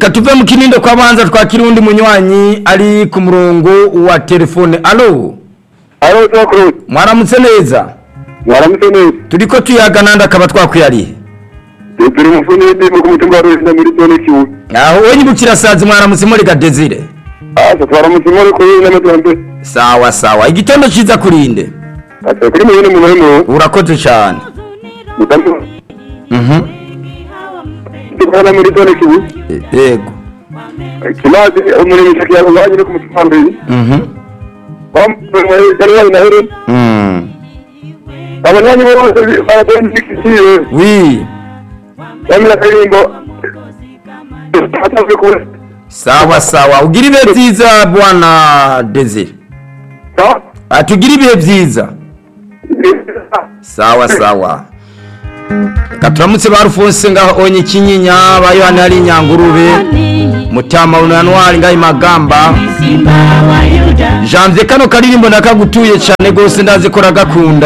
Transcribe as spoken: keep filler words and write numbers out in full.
reka tuve mu kinindo kwa banza twakira undi munywanyi ari ku murongo wa telefone. Allo Alo Tokro. Mwaramutse neza. Mwaramutse neza. Turiko tuyaga nanda akaba twakwiyari. Turi mufuni ndi mu kumutumba rwenda muri zone kiwu. Aho wenye bukirasazi mwaramutse muri ga Desire. Ah, twaramutse muri ko yina matombe. Sawa sawa. Igitondo ciza kurinde. Ati kuri mu yene mu muhemo. Urakoze cyane. Mutambo. Mhm. Tubana muri zone kiwu. Yego. Kimazi umuri mishaki ya rwanyi no kumutumba mbere. Mhm. Bam, bari na here. Mm. Abanyanyi bose baratendikisiye. Oui. Yamira kayimbo. Atavuye kure. Sawa sawa. Ugira ibihe byiza bwana Desire. Ta? Atugira ibihe byiza. Sawa sawa. Katuramutse barufonse ngaho onye kinyinya bayohani ari nyangurube mutama unanwari ngaho Magamba. Janvier kano karirimbo nakagutuye cyane gose ndaze ko ragakunda.